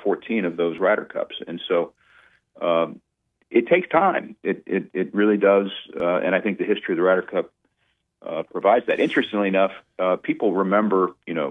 14 of those Ryder Cups. And so it takes time. It really does. And I think the history of the Ryder Cup provides that. Interestingly enough, people remember,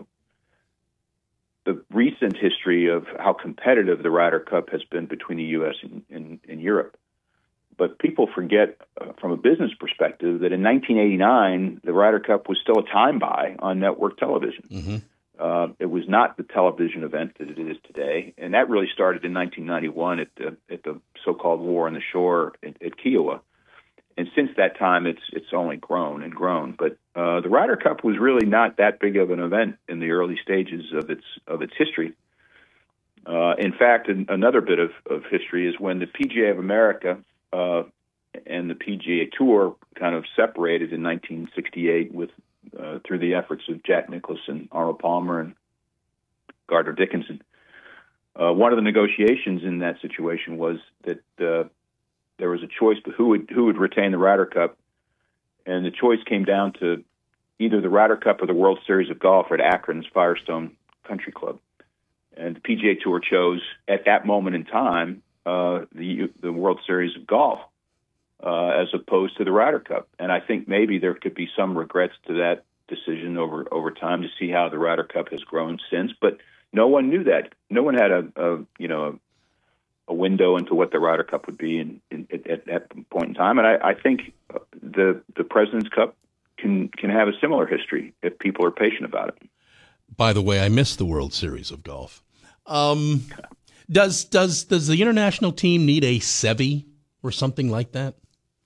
the recent history of how competitive the Ryder Cup has been between the U.S. and Europe. But people forget, from a business perspective, that in 1989, the Ryder Cup was still a time buy on network television. Mm-hmm. It was not the television event that it is today, and that really started in 1991 at the so-called War on the Shore at Kiowa. And since that time, it's only grown and grown. But the Ryder Cup was really not that big of an event in the early stages of its history. In fact, another bit of history is when the PGA of America and the PGA Tour kind of separated in 1968 through the efforts of Jack Nicklaus and Arnold Palmer and Gardner Dickinson. One of the negotiations in that situation was that there was a choice of who would retain the Ryder Cup, and the choice came down to either the Ryder Cup or the World Series of Golf at Akron's Firestone Country Club. And the PGA Tour chose, at that moment in time, the World Series of Golf as opposed to the Ryder Cup. And I think maybe there could be some regrets to that decision over time to see how the Ryder Cup has grown since. But no one knew that. No one had a window into what the Ryder Cup would be at that point in time. And I think the President's Cup can have a similar history if people are patient about it. By the way, I missed the World Series of Golf. Does the international team need a Seve or something like that?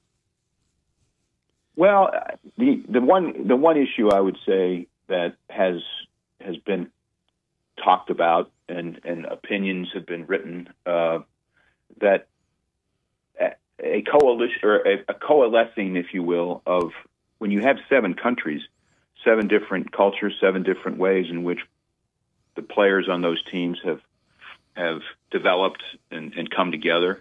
Well, the one issue I would say that has been talked about and opinions have been written that a coalition or a coalescing, if you will, of when you have 7 countries, 7 different cultures, 7 different ways in which the players on those teams have developed and come together,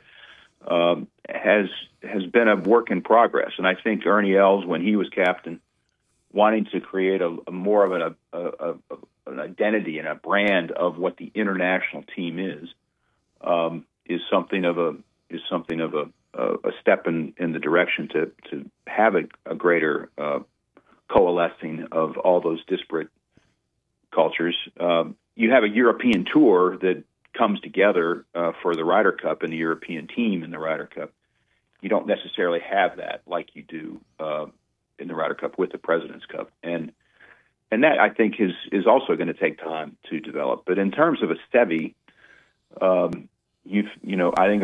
has been a work in progress. And I think Ernie Els, when he was captain, wanting to create a more of an identity and a brand of what the international team is something of a step in the direction to have a greater coalescing of all those disparate cultures. You have a European tour that comes together for the Ryder Cup and the European team in the Ryder Cup. You don't necessarily have that like you do in the Ryder Cup with the President's Cup, and that I think is also going to take time to develop. But in terms of a Seve, I think